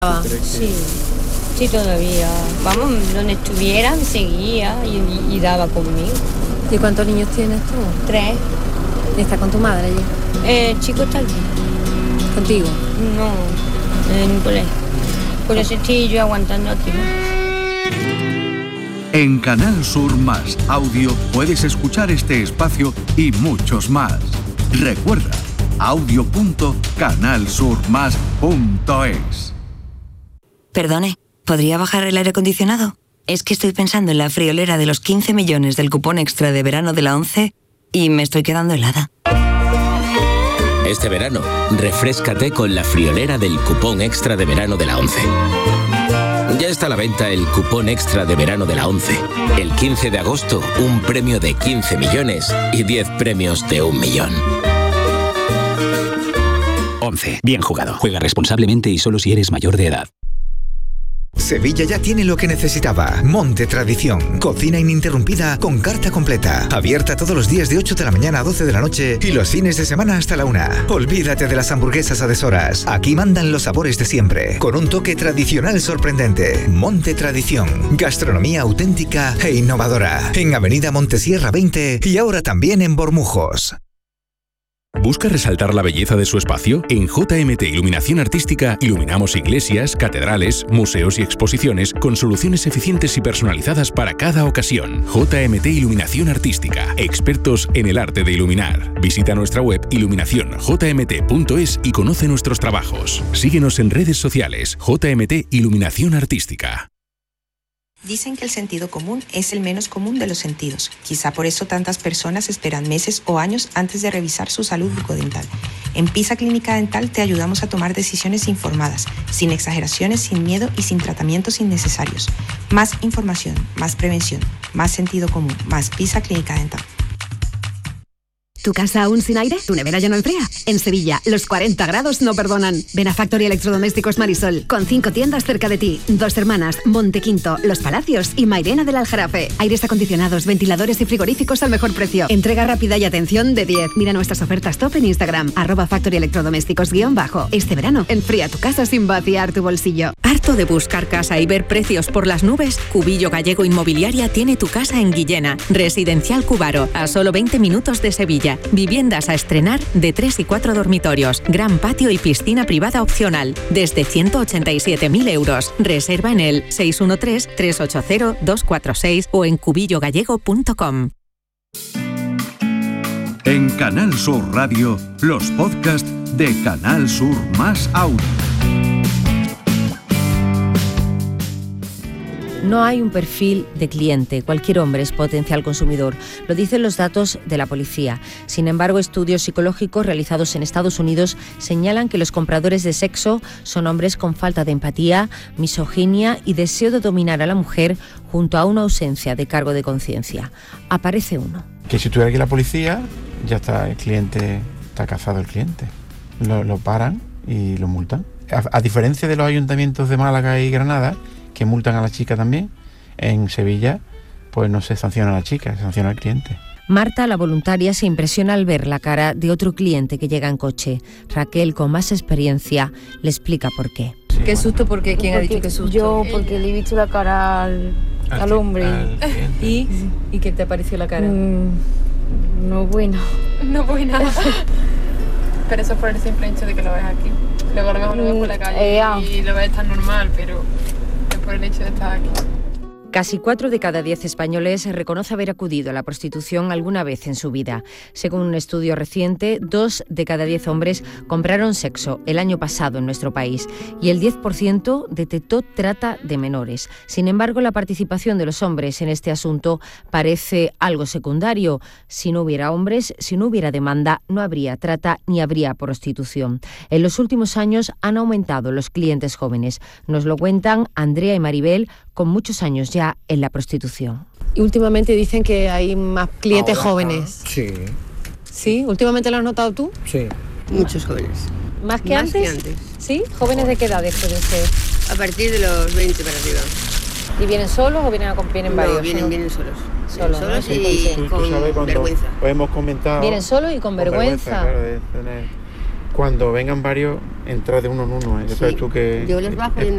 Sí, sí, todavía. Vamos, donde estuviera me seguía y daba conmigo. ¿Y cuántos niños tienes tú? 3. ¿Y está con tu madre allí? El chico está aquí. ¿Contigo? No, en un colegio. Por eso estoy yo aguantando aquí, ¿no? En Canal Sur Más Audio puedes escuchar este espacio y muchos más. Recuerda, audio.canalsurmas.es. Perdone, ¿podría bajar el aire acondicionado? Es que estoy pensando en la friolera de los 15 millones del cupón extra de verano de la ONCE y me estoy quedando helada. Este verano, refréscate con la friolera del cupón extra de verano de la ONCE. Ya está a la venta el cupón extra de verano de la ONCE. El 15 de agosto, un premio de 15 millones y 10 premios de 1 millón. ONCE. Bien jugado. Juega responsablemente y solo si eres mayor de edad. Sevilla ya tiene lo que necesitaba. Monte Tradición. Cocina ininterrumpida con carta completa. Abierta todos los días de 8 de la mañana a 12 de la noche y los fines de semana hasta la 1. Olvídate de las hamburguesas a deshoras. Aquí mandan los sabores de siempre, con un toque tradicional sorprendente. Monte Tradición. Gastronomía auténtica e innovadora. En Avenida Montesierra 20 y ahora también en Bormujos. ¿Busca resaltar la belleza de su espacio? En JMT Iluminación Artística iluminamos iglesias, catedrales, museos y exposiciones con soluciones eficientes y personalizadas para cada ocasión. JMT Iluminación Artística, expertos en el arte de iluminar. Visita nuestra web iluminacionjmt.es y conoce nuestros trabajos. Síguenos en redes sociales. JMT Iluminación Artística. Dicen que el sentido común es el menos común de los sentidos. Quizá por eso tantas personas esperan meses o años antes de revisar su salud bucodental. En Pisa Clínica Dental te ayudamos a tomar decisiones informadas, sin exageraciones, sin miedo y sin tratamientos innecesarios. Más información, más prevención, más sentido común, más Pisa Clínica Dental. ¿Tu casa aún sin aire? ¿Tu nevera ya no enfría? En Sevilla, los 40 grados no perdonan. Ven a Factory Electrodomésticos Marisol, con 5 tiendas cerca de ti. Dos Hermanas, Montequinto, Los Palacios y Mairena del Aljarafe. Aires acondicionados, ventiladores y frigoríficos al mejor precio. Entrega rápida y atención de 10. Mira nuestras ofertas top en Instagram, @Factory Electrodomésticos _. Este verano, enfría tu casa sin vaciar tu bolsillo. ¿Harto de buscar casa y ver precios por las nubes? Cubillo Gallego Inmobiliaria tiene tu casa en Guillena. Residencial Cubaro, a solo 20 minutos de Sevilla. Viviendas a estrenar de 3 y 4 dormitorios, gran patio y piscina privada opcional, desde 187.000 euros. Reserva en el 613-380-246 o en cubillogallego.com. En Canal Sur Radio, los podcasts de Canal Sur Más Audio. No hay un perfil de cliente. Cualquier hombre es potencial consumidor. Lo dicen los datos de la policía. Sin embargo, estudios psicológicos realizados en Estados Unidos señalan que los compradores de sexo son hombres con falta de empatía, misoginia y deseo de dominar a la mujer junto a una ausencia de cargo de conciencia. Aparece uno. Que si estuviera aquí la policía, ya está el cliente, está cazado el cliente. Lo paran y lo multan. A diferencia de los ayuntamientos de Málaga y Granada, que multan a la chica también, en Sevilla pues no se sanciona a la chica, se sanciona al cliente. Marta, la voluntaria, se impresiona al ver la cara de otro cliente que llega en coche. Raquel, con más experiencia, le explica por qué. Sí. ¿Qué susto? ¿Por qué? ¿Quién ha dicho qué susto? Yo, porque le he visto la cara al hombre. ¿Y qué te pareció la cara? No buena. No buena. Pero eso es por el simple hecho de que lo ves aquí. Luego a lo mejor lo ves por la calle y lo ves tan normal, pero es por el hecho de estar aquí. Casi 4 de cada 10 españoles reconoce haber acudido a la prostitución alguna vez en su vida. Según un estudio reciente, 2 de cada 10 hombres compraron sexo el año pasado en nuestro país y el 10% detectó trata de menores. Sin embargo, la participación de los hombres en este asunto parece algo secundario. Si no hubiera hombres, si no hubiera demanda, no habría trata ni habría prostitución. En los últimos años han aumentado los clientes jóvenes. Nos lo cuentan Andrea y Maribel, con muchos años ya en la prostitución. Y últimamente dicen que hay más clientes jóvenes. Sí. ¿Sí? ¿Últimamente lo has notado tú? Sí. Muchos jóvenes. ¿Más que antes? ¿Sí? ¿Jóvenes de qué edades pueden ser? A partir de los 20 para arriba. ¿Y vienen solos o vienen varios? No, vienen solos. Solos, solos ¿no? y con vergüenza. Hemos comentado... Vienen solos y con vergüenza. Claro, de tener... Cuando vengan varios, entrar de uno en uno. Sí. Tú que yo les bajo